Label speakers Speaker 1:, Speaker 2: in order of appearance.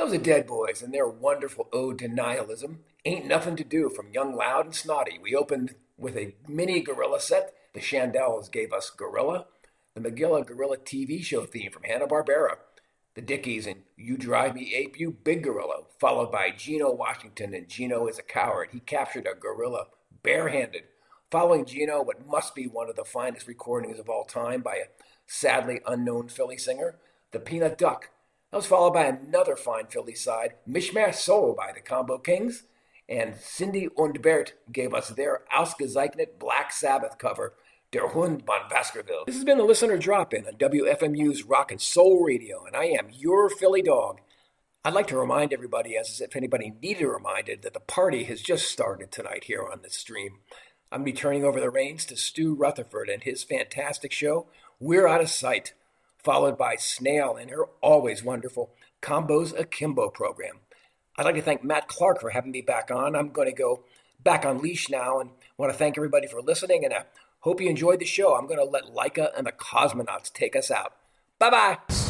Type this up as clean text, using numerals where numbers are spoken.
Speaker 1: That was the Dead Boys and their wonderful ode to nihilism. Ain't Nothing to Do from Young, Loud, and Snotty. We opened with a mini gorilla set. The Shandells gave us Gorilla. The Magilla Gorilla TV show theme from Hanna-Barbera. The Dickies and You Drive Me Ape, You Big Gorilla, followed by Geno Washington and Geno is a Coward. He captured a gorilla barehanded. Following Geno, what must be one of the finest recordings of all time by a sadly unknown Philly singer, The Peanut Duck. That was followed by another fine Philly side, Mishmash Soul by the Combo Kings, and Cindy und Bert gave us their Ausgezeichnet Black Sabbath cover, Der Hund von Baskerville. This has been the Listener Drop-In on WFMU's Rock and Soul Radio, and I am your Philly dog. I'd like to remind everybody, as if anybody needed reminded, that the party has just started tonight here on this stream. I'm going to be turning over the reins to Stu Rutherford and his fantastic show, We're Out of Sight, followed by Snail and her always wonderful Combos Akimbo program. I'd like to thank Matt Clark for having me back on. I'm going to go back on leash now and want to thank everybody for listening, and I hope you enjoyed the show. I'm going to let Laika and the Cosmonauts take us out. Bye-bye.